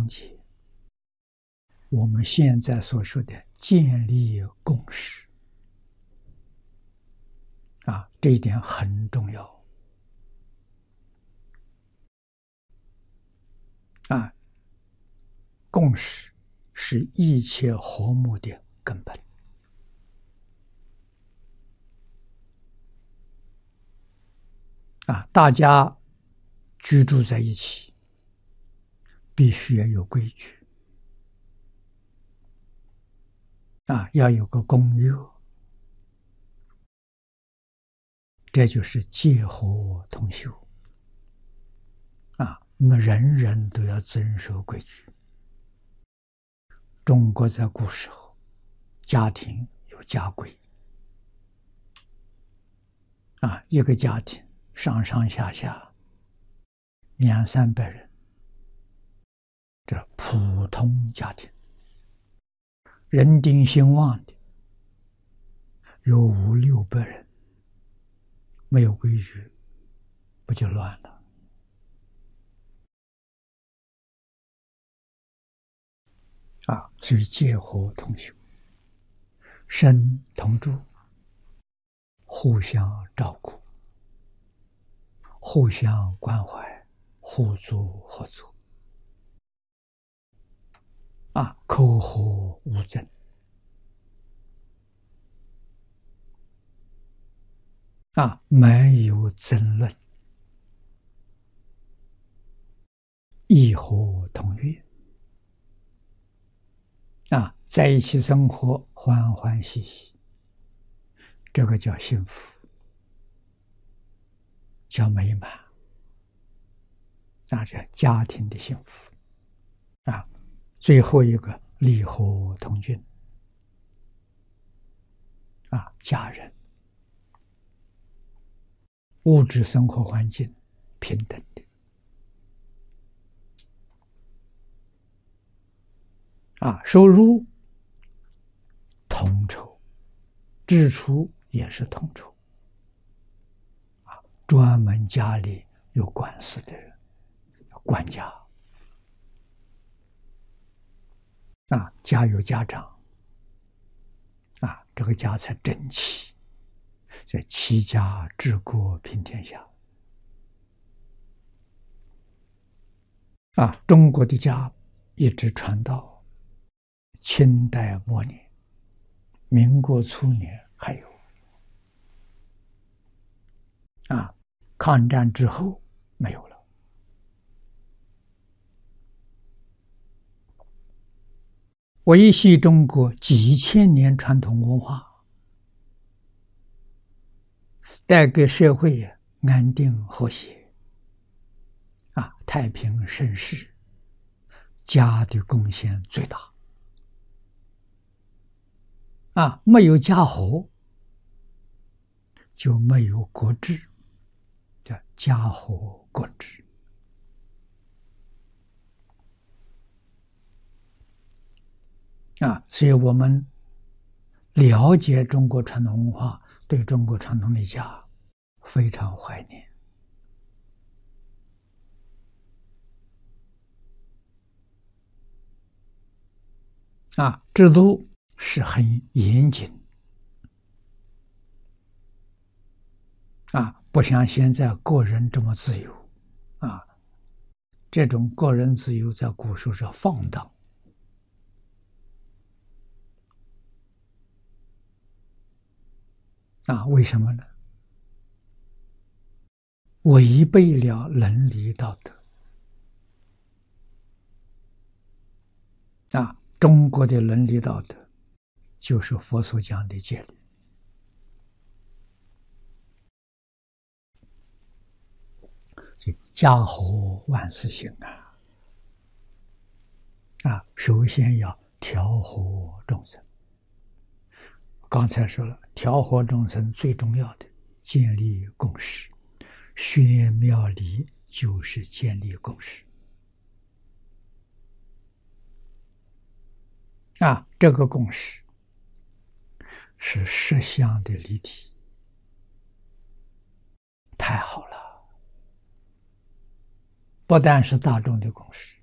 同结。我们现在所说的建立共识这一点很重要共识是一切和睦的根本大家居住在一起，必须要有规矩要有个公约，这就是戒和同修我们人人都要遵守规矩。中国在古时候，家庭有家规一个家庭上上下下200-300人，这普通家庭，人丁兴旺的有500-600人，没有规矩，不就乱了所以戒和同修，身同住，互相照顾，互相关怀，互助合作口和无争没有争论，义和同悦在一起生活欢欢喜喜，这个叫幸福，叫美满这家庭的幸福最后一个利和同均家人物质生活环境平等的收入同酬，支出也是同酬专门家里有管事的人，管家家有家长这个家才整齐，这齐家治国平天下中国的家一直传到清代末年，民国初年还有抗战之后没有了维系中国几千年传统文化，带给社会安定和谐太平盛世，家的贡献最大没有家和就没有国治，叫家和国治所以我们了解中国传统文化，对中国传统的家非常怀念制度是很严谨不像现在个人这么自由这种个人自由在古时候是放荡为什么呢？违背了伦理道德中国的伦理道德就是佛所讲的戒律家和万事兴首先要调和众生。刚才说了，调和众生最重要的建立共识，宣妙理就是建立共识这个共识是实相的立体，太好了，不但是大众的共识，